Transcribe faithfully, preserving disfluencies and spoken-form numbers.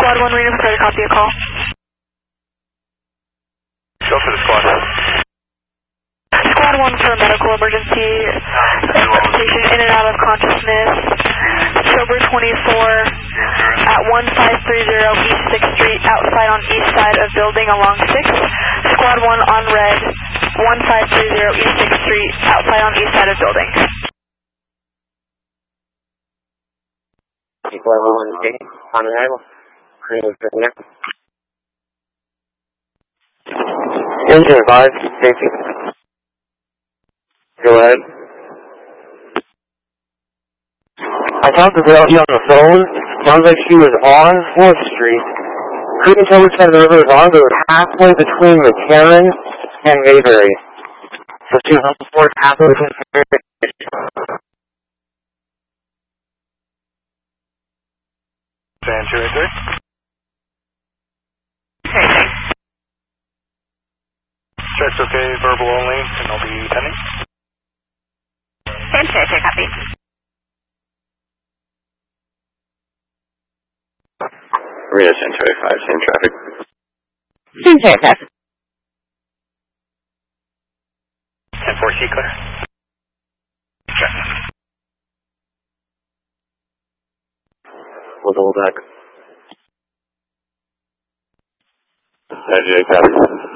Squad one, Reno, prepare to copy a call. Go for the squad. Squad one for a medical emergency. Patient in and out of consciousness. October twenty-fourth at one five three zero East sixth Street, outside on east side of building along sixth. Squad one on red, one five three zero East sixth Street, outside on east side of building. Squad one, on arrival. Engine five, safety. Go ahead. I talked to the lady on the phone. Sounds like she was on fourth Street. Couldn't tell which side of the river it was on, but it was halfway between McCarran and Mayberry. So she was on the fourth, halfway between Mayberry. Stand two eight three. Okay, thanks. Check's okay, verbal only, and I'll be pending. Same check, copy. Reno ten twenty-five, same traffic. Same check, copy. ten four C clear. Check. We'll hold back. J, copy.